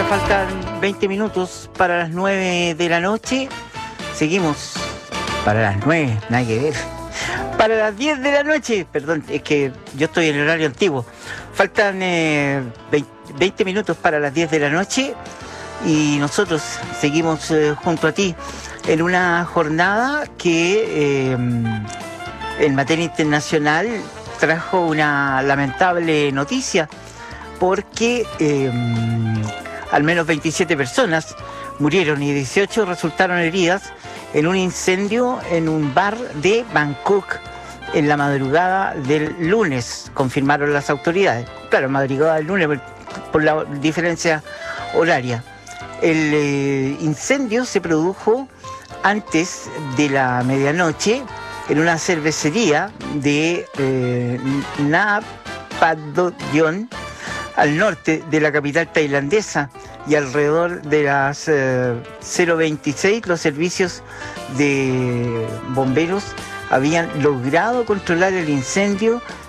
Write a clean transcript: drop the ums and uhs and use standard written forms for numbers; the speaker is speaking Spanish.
faltan 20 minutos para las 9 de la noche. Seguimos para las 9, nada que ver. Para las 10 de la noche, perdón, es que yo estoy en el horario antiguo. Faltan 20 minutos para las 10 de la noche y nosotros seguimos junto a ti en una jornada que en materia internacional trajo una lamentable noticia porque al menos 27 personas murieron y 18 resultaron heridas en un incendio en un bar de Bangkok en la madrugada del lunes, confirmaron las autoridades. Claro, madrugada del lunes por la diferencia horaria. El incendio se produjo antes de la medianoche en una cervecería de Naypyidaw, al norte de la capital tailandesa, y alrededor de las 0:26 los servicios de bomberos habían logrado controlar el incendio